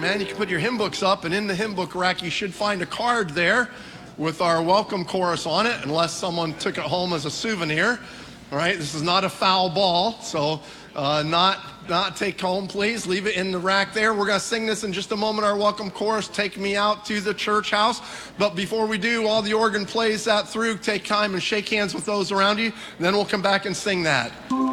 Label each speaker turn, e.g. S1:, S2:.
S1: Amen. You can put your hymn books up, and in the hymn book rack, you should find a card there with our welcome chorus on it, unless someone took it home as a souvenir. All right, this is not a foul ball, so not take home, please. Leave it in the rack there. We're going to sing this in just a moment, our welcome chorus, Take Me Out to the Church House. But before we do, while the organ plays that through, take time and shake hands with those around you. Then we'll come back and sing that.